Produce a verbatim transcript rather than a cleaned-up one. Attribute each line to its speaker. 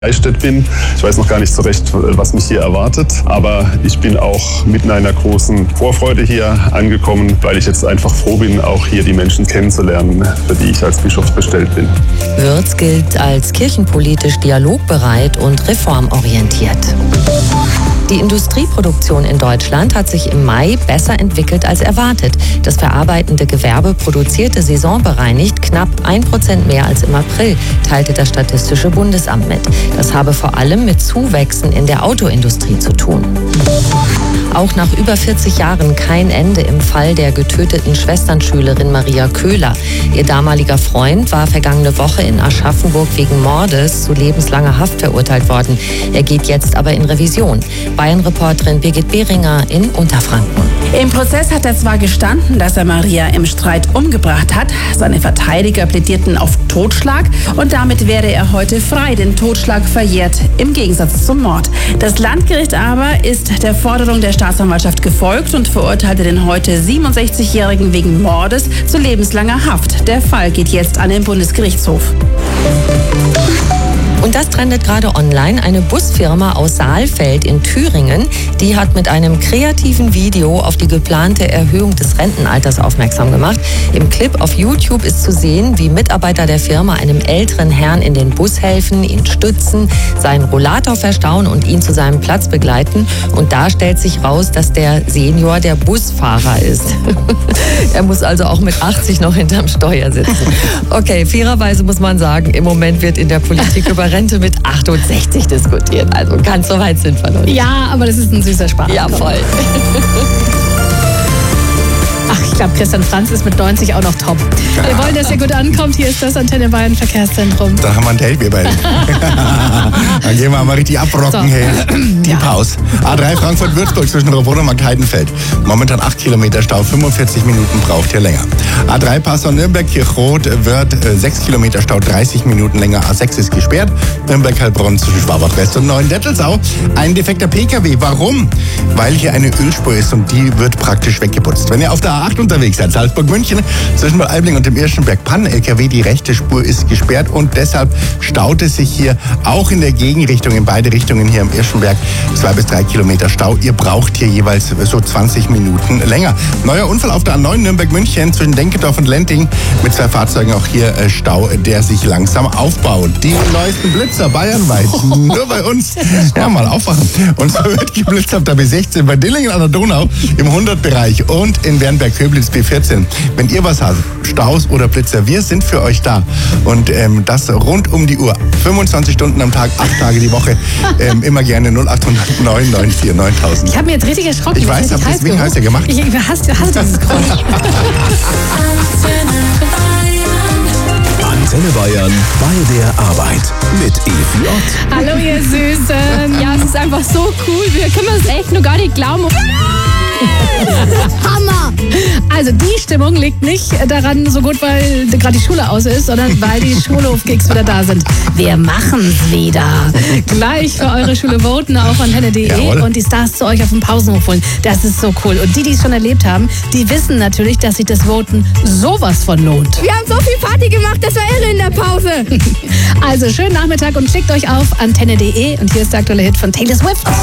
Speaker 1: begeistert bin. Ich weiß noch gar nicht so recht, was mich hier erwartet, aber ich bin auch mit einer großen Vorfreude hier angekommen, weil ich jetzt einfach froh bin, auch hier die Menschen kennenzulernen, für die ich als Bischof bestellt bin.
Speaker 2: Würz gilt als kirchenpolitisch dialogbereit und reformorientiert. Die Industrieproduktion in Deutschland hat sich im Mai besser entwickelt als erwartet. Das verarbeitende Gewerbe produzierte saisonbereinigt knapp ein Prozent mehr als im April, teilte das Statistische Bundesamt mit. Das habe vor allem mit Zuwächsen in der Autoindustrie zu tun. Auch nach über vierzig Jahren kein Ende im Fall der getöteten Schwesternschülerin Maria Köhler. Ihr damaliger Freund war vergangene Woche in Aschaffenburg wegen Mordes zu lebenslanger Haft verurteilt worden. Er geht jetzt aber in Revision. Bayern-Reporterin Birgit Behringer in Unterfranken.
Speaker 3: Im Prozess hat er zwar gestanden, dass er Maria im Streit umgebracht hat. Seine Verteidiger plädierten auf Totschlag und damit wäre er heute frei, denn Totschlag verjährt im Gegensatz zum Mord. Das Landgericht aber ist der Forderung der Staatsanwaltschaft gefolgt und verurteilte den heute siebenundsechzigjährigen wegen Mordes zu lebenslanger Haft. Der Fall geht jetzt an den Bundesgerichtshof.
Speaker 2: Und das trendet gerade online. Eine Busfirma aus Saalfeld in Thüringen, die hat mit einem kreativen Video auf die geplante Erhöhung des Rentenalters aufmerksam gemacht. Im Clip auf YouTube ist zu sehen, wie Mitarbeiter der Firma einem älteren Herrn in den Bus helfen, ihn stützen, seinen Rollator verstauen und ihn zu seinem Platz begleiten. Und da stellt sich raus, dass der Senior der Busfahrer ist. Er muss also auch mit achtzig noch hinterm Steuer sitzen. Okay, fairerweise muss man sagen, im Moment wird in der Politik über Rente mit achtundsechzig diskutiert. Also ganz so weit sind wir noch nicht.
Speaker 4: Ja, aber das ist ein süßer Spaß.
Speaker 2: Ja, voll.
Speaker 4: Ach, ich glaube, Christian Franz ist mit neunzig auch noch top. Ja. Wir wollen, dass er gut ankommt. Hier ist das Antenne Bayern Verkehrszentrum.
Speaker 5: Da haben wir ein Date, wir beide. Dann gehen wir mal richtig abrocken. So. Hey. Die ja. Pause. A drei Frankfurt-Würzburg zwischen Roboter und Heidenfeld. Momentan acht Kilometer Stau, fünfundvierzig Minuten braucht ihr länger. A drei Passau-Nürnberg-Kirchrot wird äh, sechs Kilometer Stau, dreißig Minuten länger. A sechs ist gesperrt. Nürnberg-Heilbronn zwischen Schwabach-West und Neuendettelsau. Ein defekter P K W. Warum? Weil hier eine Ölspur ist und die wird praktisch weggeputzt. Wenn ihr auf der A acht unterwegs seid, Salzburg-München, zwischen Malibling und dem Irschenberg Pannen-L K W, die rechte Spur ist gesperrt und deshalb staut es sich hier auch in der Gegenrichtung, in beide Richtungen hier im Irschenberg, zwei bis drei Kilometer Stau. Ihr braucht hier jeweils so zwanzig Minuten länger. Neuer Unfall auf der A neun Nürnberg-München zwischen Denkendorf und Lenting mit zwei Fahrzeugen, auch hier Stau, der sich langsam aufbaut. Die neuesten Blitzer bayernweit, nur bei uns. Ja, mal aufwachen. Und so wird geblitzt auf der B sechzehn bei Dillingen an der Donau im hundert-Bereich und in Wernberg-Köblitz B vierzehn. Wenn ihr was habt, Staus oder Blitzer, wir sind für euch da. Und ähm, das rund um die Uhr. fünfundzwanzig Stunden am Tag, acht Tage die Woche. Ähm, immer gerne null acht hundert neun neun vier neuntausend.
Speaker 4: Ich habe mir jetzt richtig erschrocken.
Speaker 5: Ich weiß, aber deswegen hast du ja gemacht.
Speaker 4: Ich, ich hasse, hasse dieses Geräusch.
Speaker 6: Antenne Bayern bei der Arbeit mit Evi Ott.
Speaker 4: Hallo ihr Süßen. Ja, es ist einfach so cool. Wir können es echt nur gar nicht glauben. Hammer! Also die Stimmung liegt nicht daran so gut, weil gerade die Schule aus ist, sondern weil die Schulhofgigs wieder da sind. Wir machen's wieder. Gleich für eure Schule voten auf antenne punkt de und die Stars zu euch auf den Pausenhof holen. Das ist so cool. Und die, die es schon erlebt haben, die wissen natürlich, dass sich das Voten sowas von lohnt.
Speaker 7: Wir haben so viel Party gemacht, das war irre in der Pause.
Speaker 4: Also schönen Nachmittag und schickt euch auf antenne punkt de und hier ist der aktuelle Hit von Taylor Swift.